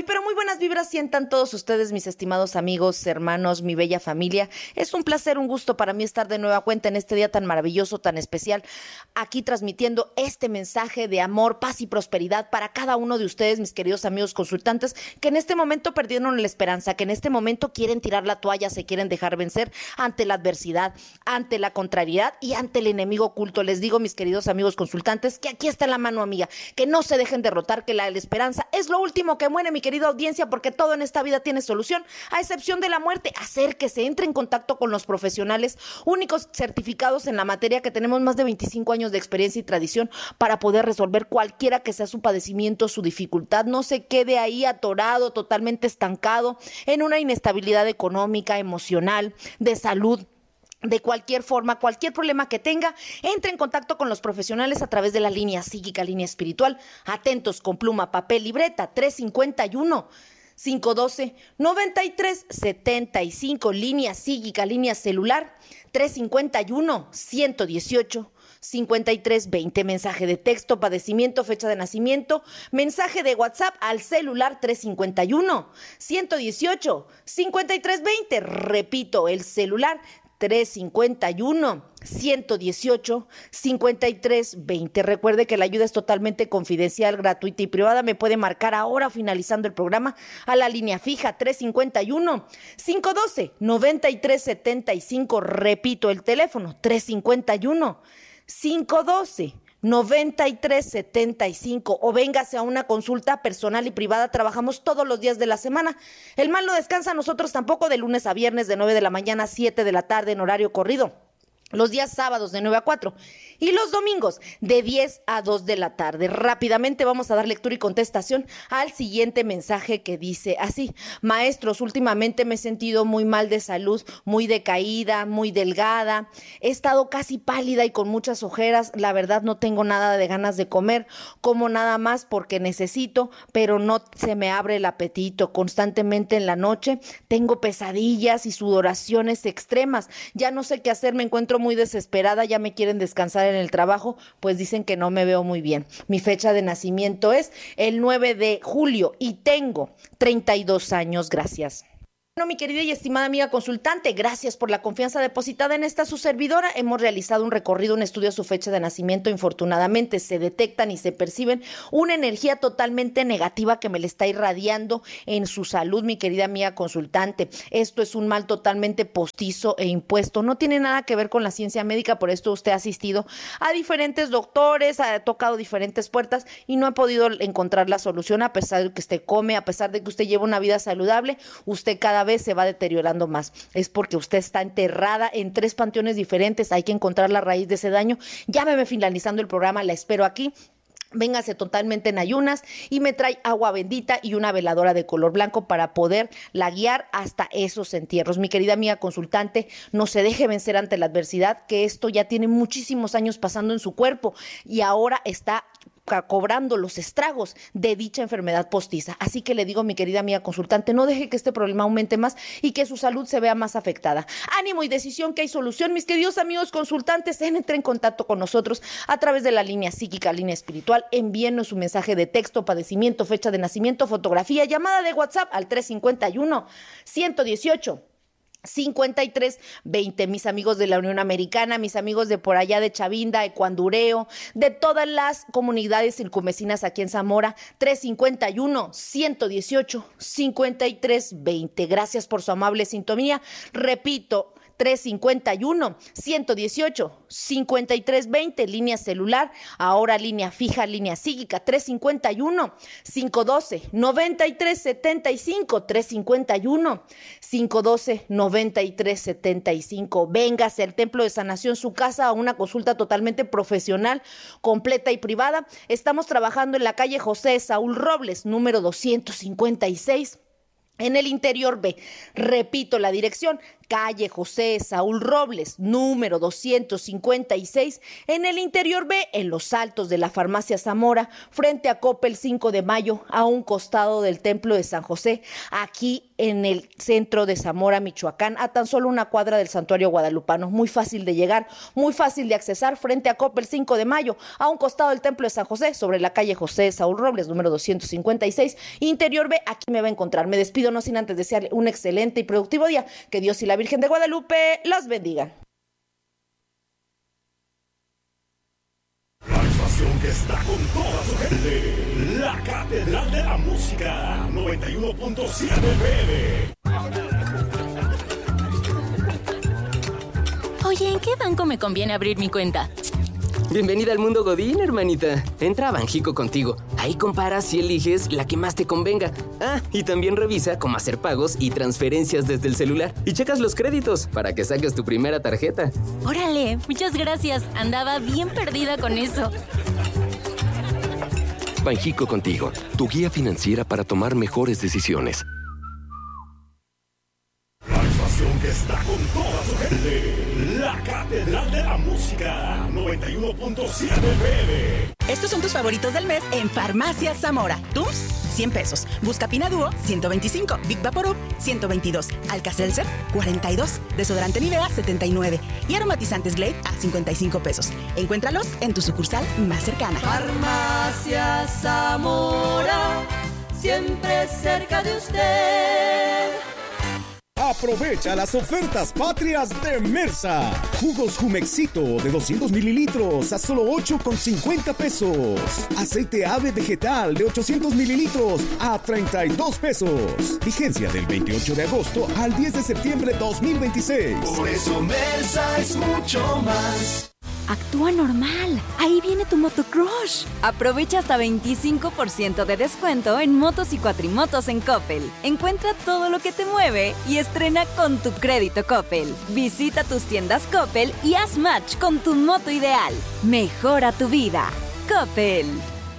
pero muy buenas vibras sientan todos ustedes, mis estimados amigos, hermanos, mi bella familia. Es un placer, un gusto para mí estar de nueva cuenta en este día tan maravilloso, tan especial, aquí transmitiendo este mensaje de amor, paz y prosperidad para cada uno de ustedes, mis queridos amigos consultantes, que en este momento perdieron la esperanza, que en este momento quieren tirar la toalla, se quieren dejar vencer ante la adversidad, ante la contrariedad y ante el enemigo oculto. Les digo, mis queridos amigos consultantes, que aquí está la mano amiga, que no se dejen derrotar, que la esperanza es lo último que muere, mi querida audiencia, porque todo en esta vida tiene solución, a excepción de la muerte. Acérquese, entre en contacto con los profesionales únicos certificados en la materia, que tenemos más de 25 años de experiencia y tradición para poder resolver cualquiera que sea su padecimiento, su dificultad. No se quede ahí atorado, totalmente estancado en una inestabilidad económica, emocional, de salud. De cualquier forma, cualquier problema que tenga, entre en contacto con los profesionales a través de la línea psíquica, línea espiritual. Atentos con pluma, papel, libreta, 351-512-9375, línea psíquica, línea celular, 351-118-5320. Mensaje de texto, padecimiento, fecha de nacimiento, mensaje de WhatsApp al celular 351-118-5320. Repito, el celular 351-118-5320. Recuerde que la ayuda es totalmente confidencial, gratuita y privada. Me puede marcar ahora, finalizando el programa, a la línea fija 351-512-9375. Repito, el teléfono 351-512-9375, o véngase a una consulta personal y privada. Trabajamos todos los días de la semana. El mal no descansa, nosotros tampoco, de lunes a viernes de 9 de la mañana a 7 de la tarde en horario corrido. Los días sábados de 9 a 4 y los domingos de 10 a 2 de la tarde. Rápidamente vamos a dar lectura y contestación al siguiente mensaje, que dice así: maestros, últimamente me he sentido muy mal de salud, muy decaída, muy delgada, he estado casi pálida y con muchas ojeras. La verdad no tengo nada de ganas de comer, como nada más porque necesito, pero no se me abre el apetito. Constantemente en la noche tengo pesadillas y sudoraciones extremas. Ya no sé qué hacer, me encuentro muy desesperada, ya me quieren descansar en el trabajo, pues dicen que no me veo muy bien. Mi fecha de nacimiento es el 9 de julio y tengo 32 años. Gracias. Bueno, mi querida y estimada amiga consultante, gracias por la confianza depositada en esta su servidora. Hemos realizado un recorrido, un estudio a su fecha de nacimiento. Infortunadamente se detectan y se perciben una energía totalmente negativa que me le está irradiando en su salud, mi querida amiga consultante. Esto es un mal totalmente postizo e impuesto. No tiene nada que ver con la ciencia médica, por esto usted ha asistido a diferentes doctores, ha tocado diferentes puertas y no ha podido encontrar la solución, a pesar de que usted come, a pesar de que usted lleva una vida saludable. Usted cada vez se va deteriorando más. Es porque usted está enterrada en 3 panteones diferentes. Hay que encontrar la raíz de ese daño. Llámeme finalizando el programa, la espero aquí. Véngase totalmente en ayunas y me trae agua bendita y una veladora de color blanco para poder la guiar hasta esos entierros. Mi querida amiga consultante, no se deje vencer ante la adversidad, que esto ya tiene muchísimos años pasando en su cuerpo y ahora está cobrando los estragos de dicha enfermedad postiza. Así que le digo, mi querida amiga consultante, no deje que este problema aumente más y que su salud se vea más afectada. Ánimo y decisión, que hay solución. Mis queridos amigos consultantes, entre en contacto con nosotros a través de la línea psíquica, línea espiritual. Envíenos su mensaje de texto, padecimiento, fecha de nacimiento, fotografía, llamada de WhatsApp al 351-118-5320. Mis amigos de la Unión Americana, mis amigos de por allá de Chavinda, Ecuandureo, de todas las comunidades circunvecinas aquí en Zamora, 351-118-5320. Gracias por su amable sintonía. Repito, 351-118-5320, línea celular, ahora línea fija, línea psíquica, 351-512-9375, 351-512-9375. Véngase al Templo de Sanación, su casa, a una consulta totalmente profesional, completa y privada. Estamos trabajando en la calle José Saúl Robles, número 256. En el interior B. Repito la dirección, calle José Saúl Robles, número 256, en el interior B, en los altos de la farmacia Zamora, frente a Coppel 5 de Mayo, a un costado del Templo de San José, aquí en el centro de Zamora, Michoacán, a tan solo una cuadra del Santuario Guadalupano. Muy fácil de llegar, muy fácil de accesar, frente a Coppel 5 de Mayo, a un costado del Templo de San José, sobre la calle José Saúl Robles, número 256, interior B, aquí me va a encontrar. Me despido no sin antes desearle un excelente y productivo día. Que Dios y la Virgen de Guadalupe los bendigan. La estación que está con toda su gente, la Catedral de la Música, 91.7 FM. Oye, ¿en qué banco me conviene abrir mi cuenta? Bienvenida al mundo Godín, hermanita. Entra a Banjico Contigo. Ahí comparas y eliges la que más te convenga. Ah, y también revisa cómo hacer pagos y transferencias desde el celular. Y checas los créditos para que saques tu primera tarjeta. Órale, muchas gracias. Andaba bien perdida con eso. Banjico Contigo, tu guía financiera para tomar mejores decisiones. La estación que está con toda su gente, la Catedral de la Música, 91.7 FM. Estos son tus favoritos del mes en Farmacia Zamora. Tums, 100 pesos. Buscapina Dúo, 125. Big Vaporub, 122. Alka-Seltzer, 42. Desodorante Nivea, 79. Y aromatizantes Glade a 55 pesos. Encuéntralos en tu sucursal más cercana. Farmacia Zamora, siempre cerca de usted. Aprovecha las ofertas patrias de Mersa. Jugos Jumexito de 200 mililitros a solo 8,50 pesos. Aceite ave vegetal de 800 mililitros a 32 pesos. Vigencia del 28 de agosto al 10 de septiembre 2026. Por eso Mersa es mucho más. Actúa normal. Ahí viene tu motocrush. Aprovecha hasta 25% de descuento en motos y cuatrimotos en Coppel. Encuentra todo lo que te mueve y estrena con tu crédito Coppel. Visita tus tiendas Coppel y haz match con tu moto ideal. Mejora tu vida. Coppel.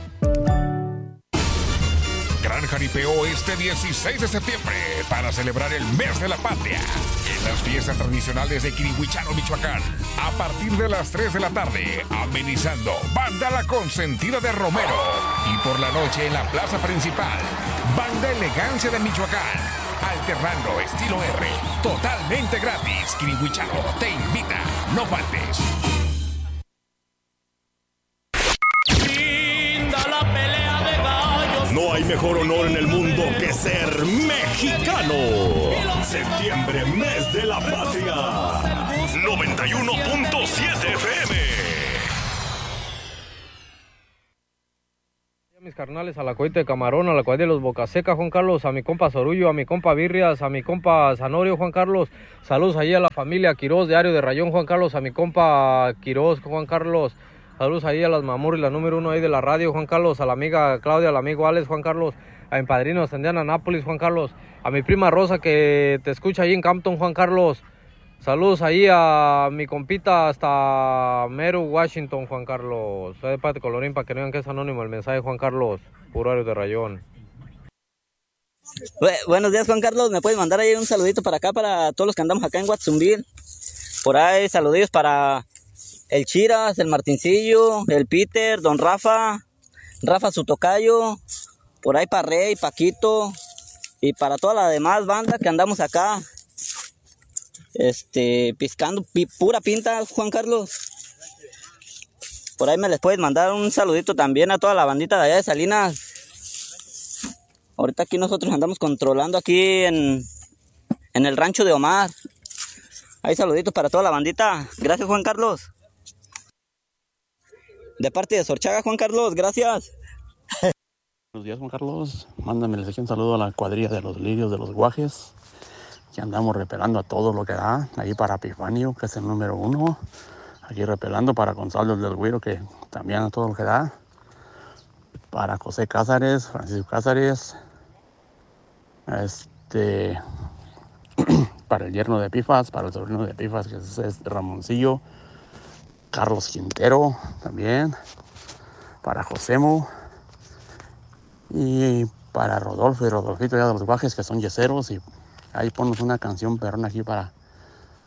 Gran jaripeo este 16 de septiembre para celebrar el mes de la patria. En las fiestas tradicionales de Quirihuichano, Michoacán, a partir de las 3 de la tarde, amenizando Banda La Consentida de Romero. Y por la noche en la plaza principal, Banda Elegancia de Michoacán, alternando estilo R, totalmente gratis. Quirihuichano te invita, no faltes. No hay mejor honor en el mundo que ser mexicano. Septiembre, mes de la patria. 91.7 FM. Mis carnales, a la coita de Camarón, a la coita de los Bocaseca, Juan Carlos, a mi compa Sorullo, a mi compa Birrias, a mi compa Zanorio, Juan Carlos. Saludos ahí a la familia Quiroz, Diario de Rayón, Juan Carlos, a mi compa Quiroz, Juan Carlos. Saludos ahí a las Mamur y la número 1 ahí de la radio, Juan Carlos, a la amiga Claudia, al amigo Alex, Juan Carlos, a mi padrino Ascendiana Nápoles, Juan Carlos, a mi prima Rosa que te escucha ahí en Campton, Juan Carlos. Saludos ahí a mi compita hasta Mero, Washington, Juan Carlos. Soy de parte Colorín para que no vean que es anónimo el mensaje, Juan Carlos, puro Diario de Rayón. Buenos días, Juan Carlos. ¿Me puedes mandar ahí un saludito para acá, para todos los que andamos acá en Guatzumbil? Por ahí, saludillos para el Chiras, el Martincillo, el Peter, don Rafa, su tocayo, por ahí para Rey, Paquito, y para toda la demás banda que andamos acá, piscando pura pinta, Juan Carlos. Por ahí me les puedes mandar un saludito también a toda la bandita de allá de Salinas. Ahorita aquí nosotros andamos controlando aquí en el rancho de Omar. Hay saluditos para toda la bandita. Gracias, Juan Carlos. De parte de Sorchaga, Juan Carlos, gracias. Buenos días, Juan Carlos. Mándame un saludo a la cuadrilla de los lirios de los guajes, que andamos repelando a todo lo que da, ahí para Epifanio, que es el número 1, aquí repelando para Gonzalo del Güiro, que también a todo lo que da, para José Cázares, Francisco Cázares, para el yerno de Epifas, para el sobrino de Epifas, que es Ramoncillo, Carlos Quintero también, para Josemo, y para Rodolfo y Rodolfito ya de los Guajes, que son yeseros, y ahí ponnos una canción perrona aquí para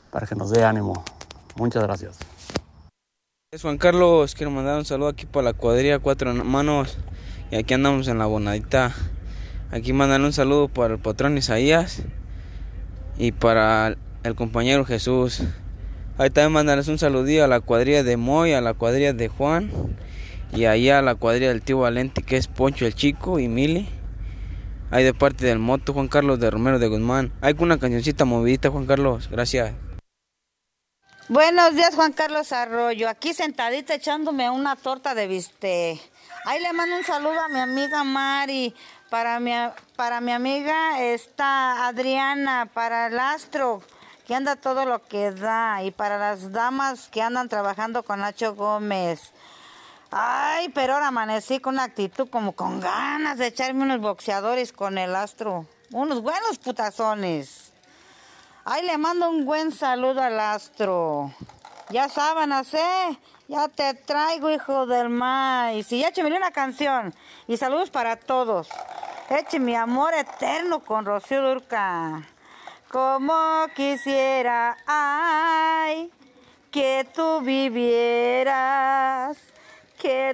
para que nos dé ánimo. Muchas gracias. Es Juan Carlos, quiero mandar un saludo aquí para la cuadrilla Cuatro Manos y aquí andamos en la bonadita. Aquí mandan un saludo para el patrón Isaías y para el compañero Jesús. Ahí también mandarles un saludillo a la cuadrilla de Moy, a la cuadrilla de Juan y ahí a la cuadrilla del tío Valente, que es Poncho el Chico y Mili. Ahí de parte del Moto, Juan Carlos de Romero de Guzmán. Hay una cancioncita movidita, Juan Carlos. Gracias. Buenos días, Juan Carlos Arroyo. Aquí sentadita echándome una torta de bistec. Ahí le mando un saludo a mi amiga Mari. Para mi amiga está Adriana, para el Astro, que anda todo lo que da, y para las damas que andan trabajando con Nacho Gómez. Ay, pero ahora amanecí con una actitud como con ganas de echarme unos boxeadores con el Astro. Unos buenos putazones. Ay, le mando un buen saludo al Astro. Ya saben, ya te traigo, hijo del maíz. Y écheme una canción. Y saludos para todos. Eche mi amor eterno con Rocío Dúrcal. Como quisiera, ay, que tú vivieras, que